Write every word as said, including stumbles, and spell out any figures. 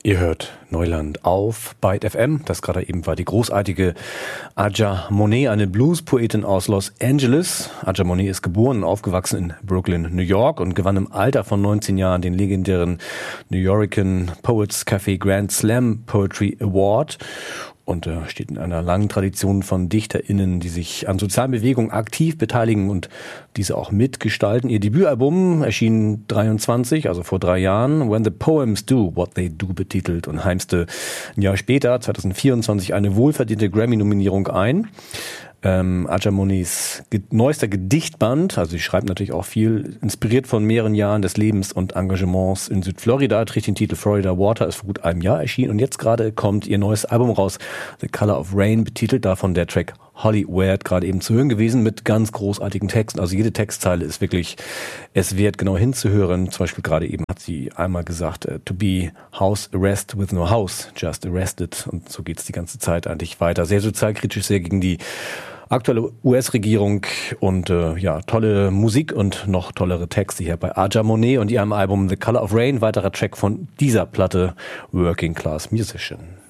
Ihr hört Neuland auf Byte F M. Das gerade eben war die großartige Aja Monet, eine Blues-Poetin aus Los Angeles. Aja Monet ist geboren und aufgewachsen in Brooklyn, New York und gewann im Alter von neunzehn Jahren den legendären New Yorker Poets Cafe Grand Slam Poetry Award. Und äh, steht in einer langen Tradition von DichterInnen, die sich an sozialen Bewegungen aktiv beteiligen und diese auch mitgestalten. Ihr Debütalbum erschien dreiundzwanzig, also vor drei Jahren, When the Poems Do What They Do betitelt, und heimste ein Jahr später, zwanzig vierundzwanzig, eine wohlverdiente Grammy-Nominierung ein. Ähm, Aja Monets ge- neuester Gedichtband, also sie schreibt natürlich auch viel, inspiriert von mehreren Jahren des Lebens und Engagements in Südflorida, trägt den Titel Florida Water, ist vor gut einem Jahr erschienen und jetzt gerade kommt ihr neues Album raus, The Color of Rain, betitelt, davon der Track Holly Weird gerade eben zu hören gewesen, mit ganz großartigen Texten. Also jede Textzeile ist wirklich es wert, genau hinzuhören. Zum Beispiel gerade eben hat sie einmal gesagt, uh, to be house arrest with no house, just arrested. Und so geht's die ganze Zeit eigentlich weiter. Sehr sozialkritisch, sehr gegen die aktuelle U S-Regierung und äh, ja, tolle Musik und noch tollere Texte hier bei Aja Monet und ihrem Album The Color of Rain, weiterer Track von dieser Platte, Working Class Musician.